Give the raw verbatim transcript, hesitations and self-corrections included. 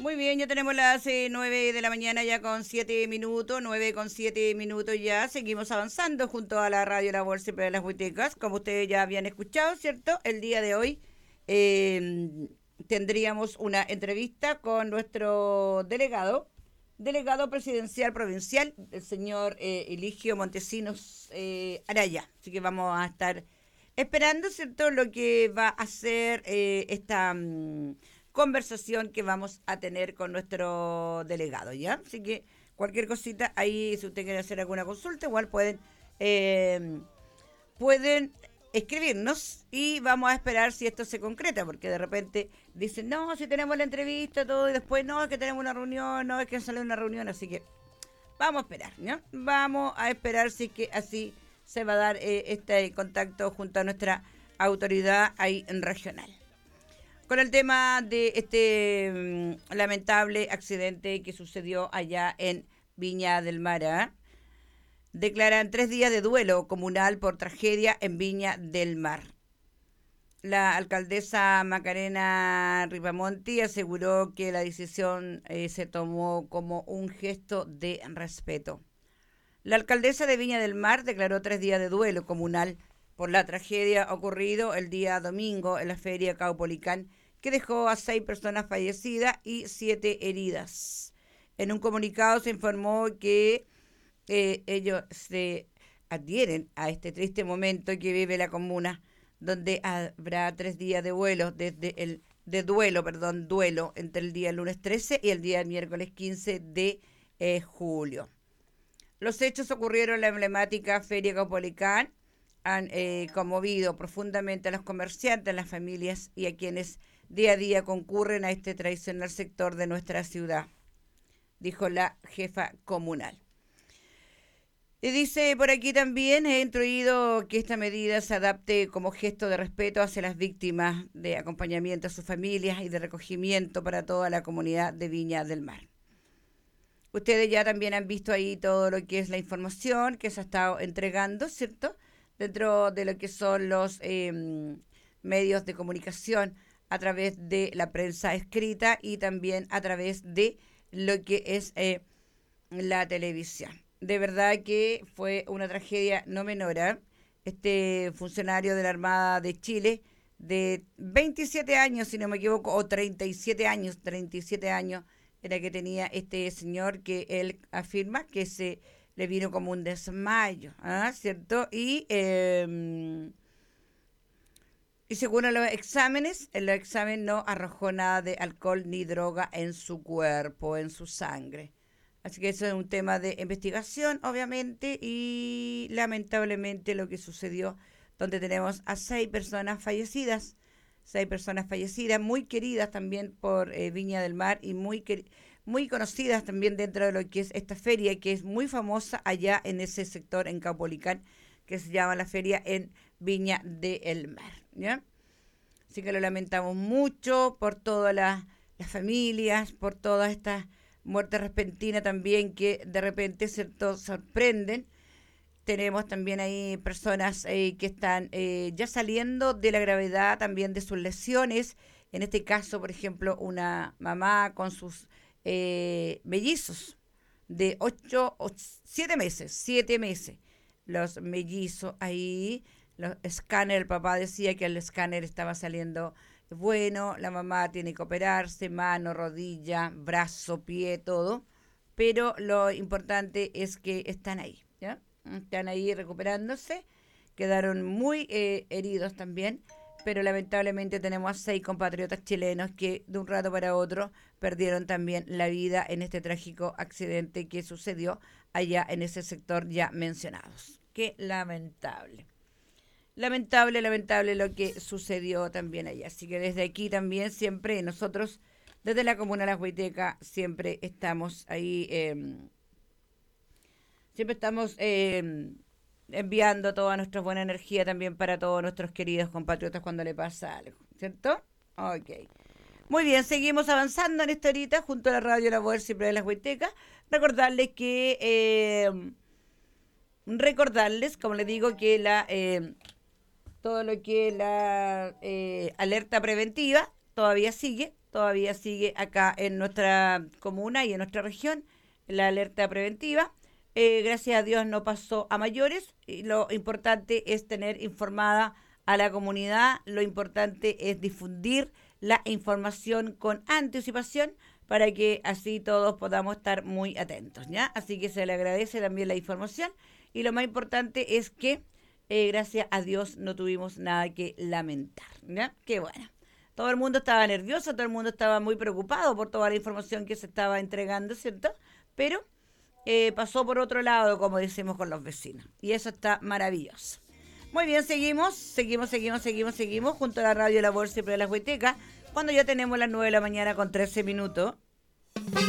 Muy bien, ya tenemos las eh, nueve de la mañana ya con siete minutos, nueve con siete minutos ya. Seguimos avanzando junto a la radio La Voz Siempre de las Huitecas. Como ustedes ya habían escuchado, ¿cierto? El día de hoy eh, tendríamos una entrevista con nuestro delegado, delegado presidencial provincial, el señor eh, Eligio Montesinos eh, Araya. Así que vamos a estar esperando, ¿cierto? Lo que va a ser eh, esta... mm, conversación que vamos a tener con nuestro delegado, ¿ya? Así que cualquier cosita ahí, si usted quiere hacer alguna consulta, igual pueden, eh, pueden escribirnos y vamos a esperar si esto se concreta, porque de repente dicen, no, si tenemos la entrevista, todo, y después, no, es que tenemos una reunión, no, es que sale una reunión, así que vamos a esperar, ¿no? Vamos a esperar si es que así se va a dar eh, este contacto junto a nuestra autoridad ahí en regional con el tema de este mm, lamentable accidente que sucedió allá en Viña del Mar. ¿Ah? Declaran tres días de duelo comunal por tragedia en Viña del Mar. La alcaldesa Macarena Ripamonti aseguró que la decisión eh, se tomó como un gesto de respeto. La alcaldesa de Viña del Mar declaró tres días de duelo comunal por la tragedia ocurrido el día domingo en la feria Caupolicán, que dejó a seis personas fallecidas y siete heridas. En un comunicado se informó que eh, ellos se adhieren a este triste momento que vive la comuna, donde habrá tres días de vuelo desde el de duelo, perdón, duelo entre el día lunes trece y el día miércoles quince de eh, julio. Los hechos ocurrieron en la emblemática Feria Caupolicán, han eh, conmovido profundamente a los comerciantes, a las familias y a quienes día a día concurren a este tradicional sector de nuestra ciudad, dijo la jefa comunal. Y dice por aquí también, he instruido que esta medida se adapte como gesto de respeto hacia las víctimas, de acompañamiento a sus familias y de recogimiento para toda la comunidad de Viña del Mar. Ustedes ya también han visto ahí todo lo que es la información que se ha estado entregando, ¿cierto? Dentro de lo que son los eh, medios de comunicación a través de la prensa escrita y también a través de lo que es eh, la televisión. De verdad que fue una tragedia no menor. ¿eh? Este funcionario de la Armada de Chile, de veintisiete años, si no me equivoco, o treinta y siete años, treinta y siete años, era que tenía este señor que él afirma que se le vino como un desmayo, ¿ah? ¿Cierto? Y, eh, y según los exámenes, el examen no arrojó nada de alcohol ni droga en su cuerpo, en su sangre. Así que eso es un tema de investigación, obviamente, y lamentablemente lo que sucedió, donde tenemos a seis personas fallecidas, seis personas fallecidas, muy queridas también por eh, Viña del Mar y muy, muy conocidas también dentro de lo que es esta feria, que es muy famosa allá en ese sector, en Caupolicán, que se llama la feria en Viña del Mar. ¿Ya? Así que lo lamentamos mucho por todas las, las familias, por todas estas muerte repentina también que de repente ¿cierto? Sorprenden. Tenemos también ahí personas eh, que están eh, ya saliendo de la gravedad también de sus lesiones. En este caso, por ejemplo, una mamá con sus eh, mellizos de ocho o siete meses, siete meses. Los mellizos ahí, los escáner, el papá decía que el escáner estaba saliendo bueno, la mamá tiene que operarse, mano, rodilla, brazo, pie, todo, pero lo importante es que están ahí, ¿ya? Están ahí recuperándose, quedaron muy eh, heridos también, pero lamentablemente tenemos a seis compatriotas chilenos que de un rato para otro perdieron también la vida en este trágico accidente que sucedió allá en ese sector ya mencionados. Qué lamentable. Lamentable, lamentable lo que sucedió también allá. Así que desde aquí también siempre nosotros, desde la Comuna La Huiteca, siempre estamos ahí, eh, siempre estamos eh, enviando toda nuestra buena energía también para todos nuestros queridos compatriotas cuando le pasa algo, ¿cierto? Ok. Muy bien, seguimos avanzando en esta horita junto a la radio La Voz siempre de las Huitecas. Recordarles que, eh, recordarles, como les digo, que la... Eh, todo lo que la eh, alerta preventiva todavía sigue, todavía sigue acá en nuestra comuna y en nuestra región la alerta preventiva. Eh, gracias a Dios no pasó a mayores. Y lo importante es tener informada a la comunidad, lo importante es difundir la información con anticipación para que así todos podamos estar muy atentos, ¿ya? Así que se le agradece también la información y lo más importante es que eh, gracias a Dios no tuvimos nada que lamentar, ¿ya? Qué bueno. Todo el mundo estaba nervioso, todo el mundo estaba muy preocupado por toda la información que se estaba entregando, ¿cierto? Pero eh, pasó por otro lado, como decimos con los vecinos. Y eso está maravilloso. Muy bien, seguimos, seguimos, seguimos, seguimos, seguimos, junto a la radio La Bolsa y de la Huiteca, cuando ya tenemos las nueve de la mañana con trece minutos.